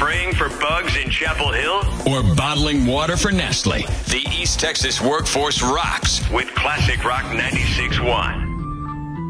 spraying for bugs in Chapel Hill? Or bottling water for Nestle? The East Texas workforce rocks with Classic Rock 96.1.